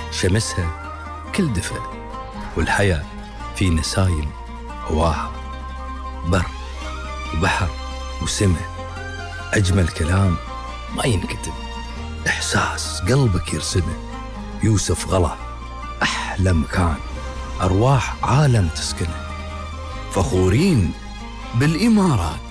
شمسها كل دفء، والحياة في نسايم هواها، بر وبحر وسماء، أجمل كلام ما ينكتب، إحساس قلبك يرسمه. يوسف غلا أحلى مكان، أرواح عالم تسكنه. فخورين بالإمارات.